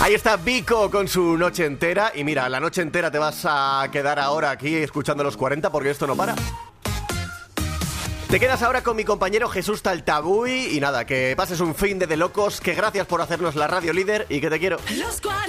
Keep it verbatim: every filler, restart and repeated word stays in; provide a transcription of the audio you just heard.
Ahí está Vico con su noche entera. Y mira, la noche entera te vas a quedar ahora aquí escuchando los cuarenta porque esto no para. Te quedas ahora con mi compañero Jesús Taltabuy. Y nada, que pases un fin de de locos. Que gracias por hacernos la radio líder y que te quiero. Los